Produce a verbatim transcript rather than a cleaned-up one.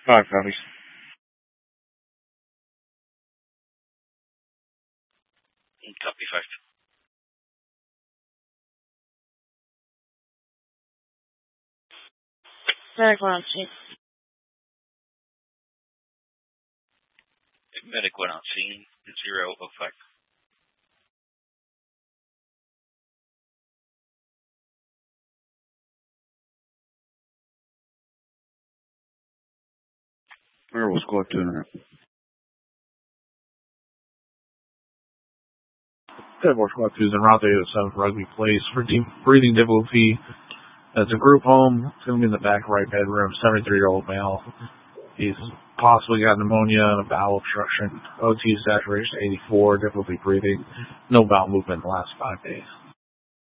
Five copies. Copy five. Medic one on scene. Medic one on scene. Zero oh five. Where was squad two and a half? Federal Squad two is en route to the seventh Rugby Place for deep breathing difficulty. It's a group home. It's going to be in the back right bedroom. seventy-three-year-old male. He's possibly got pneumonia and a bowel obstruction. O T saturation eighty-four. Difficulty breathing. No bowel movement in the last five days.